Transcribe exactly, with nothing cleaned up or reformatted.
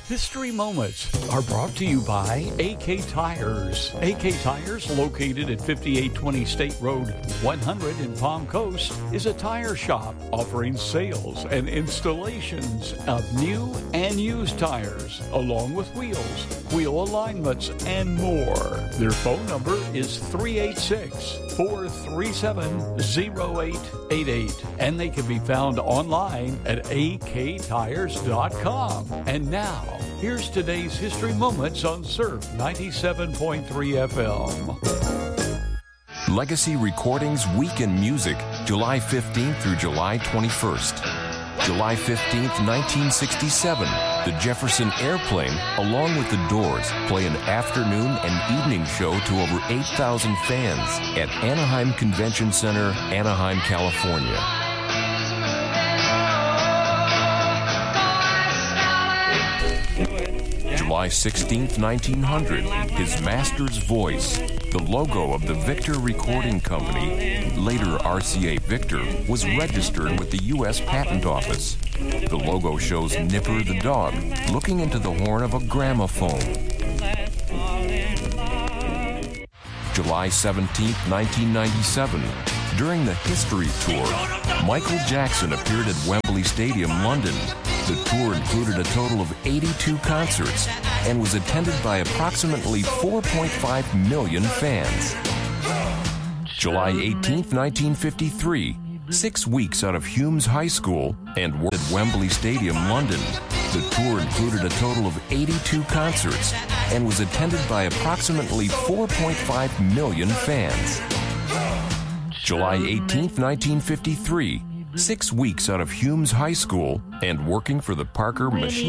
History Moments are brought to you by A K Tires. A K Tires, located at fifty-eight twenty State Road one hundred in Palm Coast, is a tire shop offering sales and installations of new and used tires, along with wheels, wheel alignments, and more. Their phone number is three eight six, four three seven, zero eight eight eight, and they can be found online at a k tires dot com. And now, here's today's History Moments on Surf ninety-seven point three F M. Legacy Recordings Week in Music, July fifteenth through July twenty-first. July fifteenth, nineteen sixty-seven, the Jefferson Airplane, along with the Doors, play an afternoon and evening show to over eight thousand fans at Anaheim Convention Center, Anaheim, California. July sixteenth, nineteen hundred, his master's voice, the logo of the Victor Recording Company, later R C A Victor, was registered with the U S Patent Office. The logo shows Nipper the dog looking into the horn of a gramophone. July seventeenth, nineteen ninety-seven, during the History Tour, Michael Jackson appeared at Wembley Stadium, London. The tour included a total of eighty-two concerts and was attended by approximately four point five million fans. July eighteenth, nineteen fifty-three, six weeks out of Humes High School and at Wembley Stadium, London. The tour included a total of eighty-two concerts and was attended by approximately four point five million fans. July eighteenth, nineteen fifty-three, six weeks out of Humes High School and working for the Parker Machine